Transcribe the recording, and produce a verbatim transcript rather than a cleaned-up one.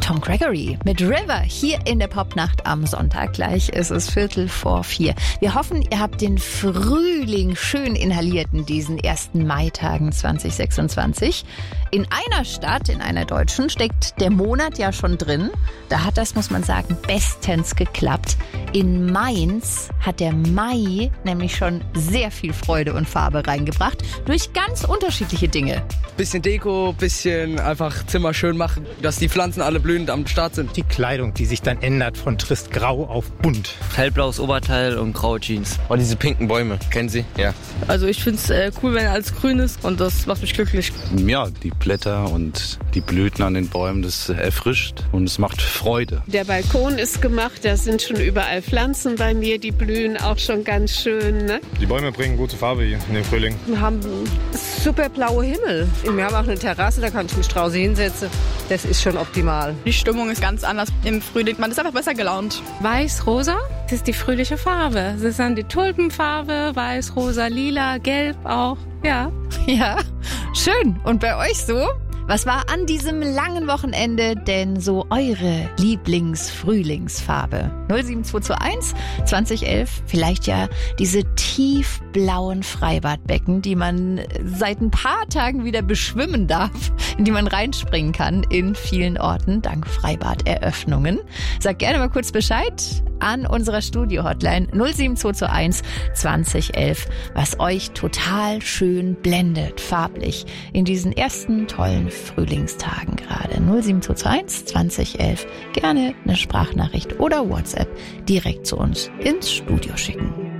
Tom Gregory mit River hier in der Popnacht am Sonntag. Gleich ist es Viertel vor vier. Wir hoffen, ihr habt den Frühling schön inhaliert in diesen ersten Maitagen zwanzig sechsundzwanzig. In einer Stadt, in einer deutschen, steckt der Monat ja schon drin. Da hat das, muss man sagen, bestens geklappt. In Mainz hat der Mai nämlich schon sehr viel Freude und Farbe reingebracht durch ganz unterschiedliche Dinge. Bisschen Deko, bisschen einfach Zimmer schön machen, dass die Pflanzen alle blühend am Start sind. Die Kleidung, die sich dann ändert von trist grau auf bunt. Hellblaues Oberteil und graue Jeans. Oh, diese pinken Bäume, kennen Sie? Ja. Also ich finde es äh, cool, wenn alles grün ist und das macht mich glücklich. Ja, die Blätter und die Blüten an den Bäumen, das erfrischt und es macht Freude. Der Balkon ist gemacht, da sind schon überall Pflanzen bei mir, die blühen auch schon ganz schön. Ne? Die Bäume bringen gute Farbe hier in den Frühling. Wir haben super blaue Himmel. Wir haben auch eine Terrasse, da kann ich mich draußen hinsetzen. Das ist schon optimal. Die Stimmung ist ganz anders im Frühling. Man ist einfach besser gelaunt. Weiß-rosa, das ist die fröhliche Farbe. Das ist dann die Tulpenfarbe, weiß, rosa, lila, gelb auch. Ja. Ja, schön. Und bei euch so? Was war an diesem langen Wochenende denn so eure Lieblings-Frühlingsfarbe? null sieben zwei zwei eins zwanzig elf, vielleicht ja diese tiefblauen Freibadbecken, die man seit ein paar Tagen wieder beschwimmen darf, in die man reinspringen kann in vielen Orten, dank Freibaderöffnungen. Sagt gerne mal kurz Bescheid an unserer Studio-Hotline null sieben zwei zwei eins zwanzig elf, was euch total schön blendet, farblich, in diesen ersten tollen Frühlingstagen gerade. null sieben zwei zwei eins zwanzig elf. Gerne eine Sprachnachricht oder WhatsApp direkt zu uns ins Studio schicken.